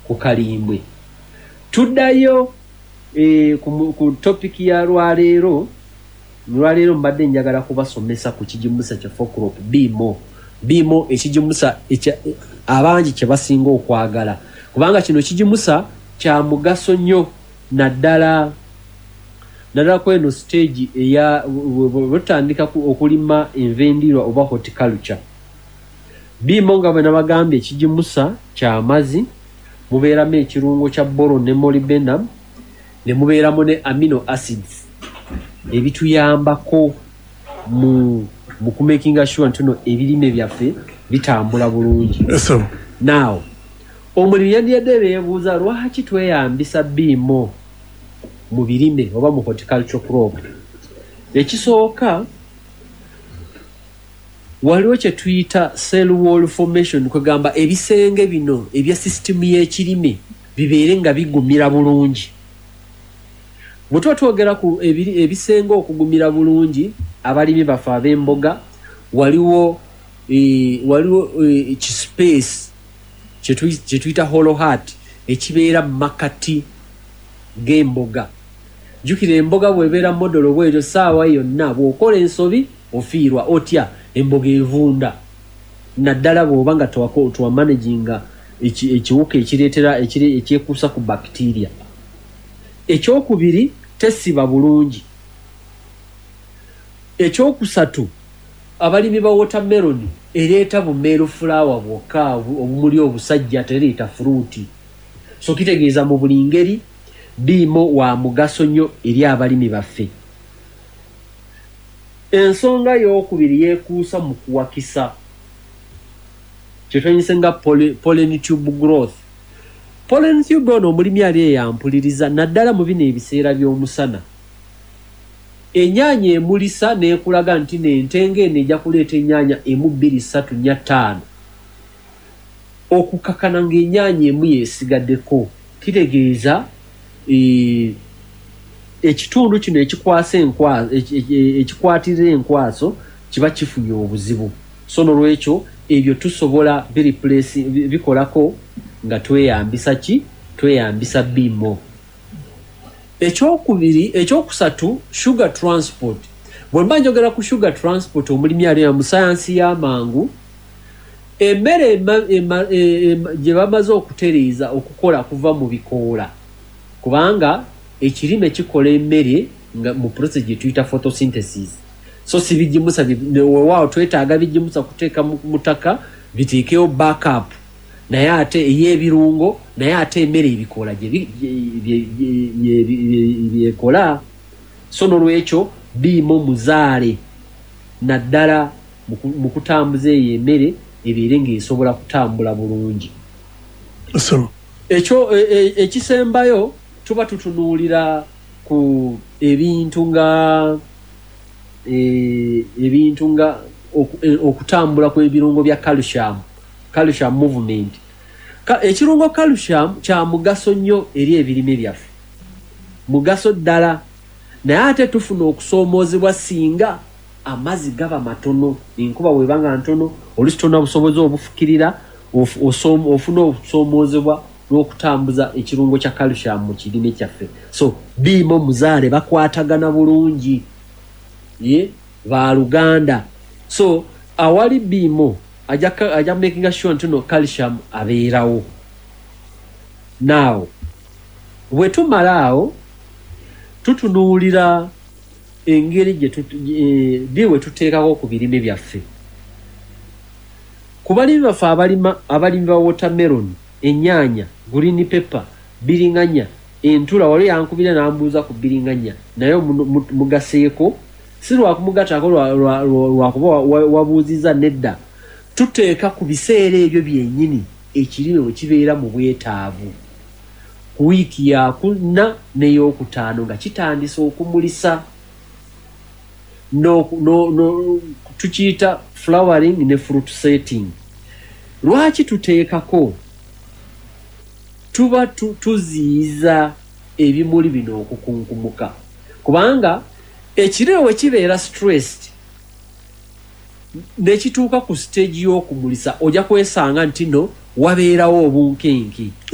ku Kalimbwe. Tuddayo ku topic ya lwaleero mbadde njagala kubasomesa ku kijimusa kya folklore bimo ekijimusa abangi kye basinga okwagala kubanga kino kijimusa kya mugaso nnyo naddala kweno stage eya butandika okulima envendirwa oba horticulture. Bimo nga bwe nabagambye ekijimusa kya mazi mubeeramu ekirungo kya boro ne molybdenum ne mubeeramu ne amino acids ebituyambako mu kumakinga sure ntuno ebirime byaffe bitambula bulungi. Now omulimi yandiyadde beebuuza lwaki tweyambisa bimo mu birime oba mu horticulture crop. Ekisooka waliwo kye tuyita cell wall formation kwegamba ebisenge bino ebya system y'ekirime bibeere nga bigumira bulungi. Bwe tuba twogera ku ebisenge okugumira bulungi abalimi baffe ab'emboga waliwo ekispace kye tuyita hollow heart ekibeera mu makati g'emboga. Jjukira emboga bw'ebeera modolo bw'etyo ssaawa yonna bw'okola ensobi ofiirwa otya emboga evunda naddala bw'oba nga tuwamanaginga ekiwuka ekireetera ekyekuusa ku bacteria. Ekyokubiri tesiba bulungi. Ekyokusatu abalimi ba watermelon ereeta bumero flower bwokka obumuli obusajja tereeta fruiti. So kitegeeza mu buli ngeri bimo wa mugaso nnyo eri abalimi baffe. Ensonga y'okubiri yeekuusa mu kuwakisa kyetwanyise nga pollen tube growth. Pollen tube ono omulimi ali eyampuliriza naddala mu bino ebiseera by'omusana. Ennyaanya emulisa n'ekulaga nti n'entenge eno ejja kuleeta ennyaanya 1, 2, 3, 4, 5 okukakana ng'ennyaanya emu yeesigaddeko kitegeeza ekitundu kino ekikwatirira enkwaso kiba kifunye obuzibu. So nolwekyo ebyo tusobola bikolako nga tweyambisa bimo. Ekyokusatu sugar transport. Bwe mba njogera ku sugar transport omulimi ali mu sayansi y'amangu emmere gye bamaze okutereeza okukola kuva mu bikoola kubanga ekirime kikola emmere nga mu process gye tuyita photosynthesis. So si bijimusa weewaawo twetaaga bijimusa kuteeka mu ttaka biteekeyo backup naye ate ey'ebirungo naye ate emmere ebikoola byekola. So nolwekyo bimo muzaale naddala mu kutambuza eyo emmere ebeere ng'esobola kutambula bulungi. Ekisembayo tuba tutunuulira ku ebintu nga okutambula kw'ebirungo bya calcium movement. Ekirungo calcium kya mugaso nnyo eri ebirime byaffe, mugaso ddala, naye ate tufuna okusoomoozebwa singa amazzi gaba matono, enkuba bw'ebanga ntono, oluusi tolina busobozi obufukirira, ofuna okusoomoozebwa n'okutambuza ekirungo kya calcium mu kirime kyaffe. So bimo muzaale bakwatagana bulungi, ba Luganda. So awali bimo aja making sure nti no calcium abeerawo. Now bwe tumala awo tutunuulira engeri bwe tuteekako ku birime byaffe. Ku balimi baffe abalimi ba watermelon, ennyaanya, green pepper, biringanya, entula wali yankubira n'ambuuza ku biringanya naye mugaseeko si lwakumugataako lwakuba wabuuziza nedda. Tuteeka ku biseera ebyo byennyini ekirime bwe kibeera mu bwetaavu. Ku wiiki ya 4 n'ey'okutaano nga kitandisa okumulisa tukiyita flowering ne fruit setting. Lwaki tuteekako? Tuba tuziyiza ebimuli bino okukunkumuka kubanga ekirime bwe kibeera stressed nekituuka ku stage y'okumulisa ojja kwesanga nti no wabeerawo obunkenke.